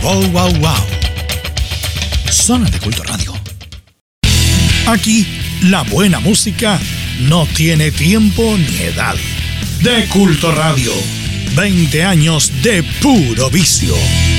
Wow, wow, wow. Zona de Culto Radio. Aquí, la buena música no tiene tiempo ni edad. De Culto Radio, 20 años de puro vicio.